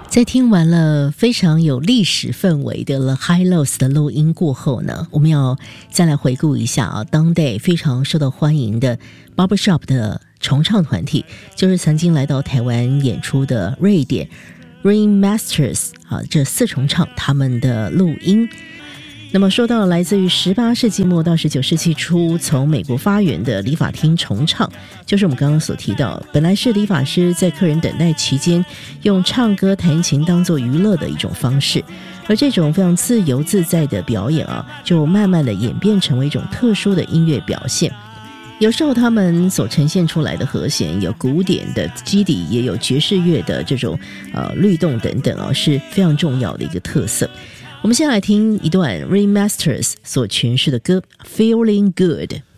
在听完了非常有历史氛围的 The Hi-Lo's 的录音过后呢，我们要再来回顾一下当代非常受到欢迎的 Barbershop 的重唱团体，就是曾经来到台湾演出的瑞典 Ringmasters 这四重唱他们的录音。那么说到来自于18世纪末到19世纪初从美国发源的理发厅重唱，就是我们刚刚所提到，本来是理发师在客人等待期间用唱歌弹琴当作娱乐的一种方式，而这种非常自由自在的表演就慢慢的演变成为一种特殊的音乐表现。有时候他们所呈现出来的和弦有古典的基底，也有爵士乐的这种律动等等是非常重要的一个特色。我们先来听一段 Ringmasters 所诠释的歌 Feeling Good。